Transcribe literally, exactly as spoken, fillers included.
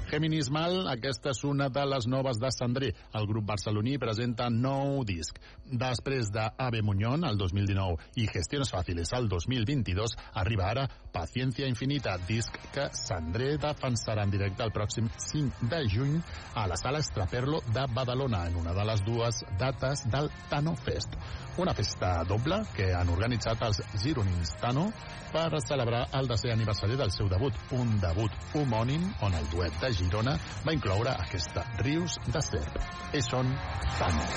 Géminis Mal, aquesta és una de les noves de Sandré. El grup barceloní presenta nou disc. Després de Ave Muñón, el dos mil dinou, i Gestiones Fáciles, el dos mil vint-i-dos, arriba ara Paciencia Infinita, disc que Sandré defensarà en directe el pròxim cinc de juny a la Sala Extraperlo de Badalona, en una de les dues dates del Tano Fest. Una festa doble que han organitzat els gironins Tano per celebrar el desè aniversari del seu debut, un debut homònim on el duet de Girona va incloure aquesta Rius de Serp. Ells són Tano.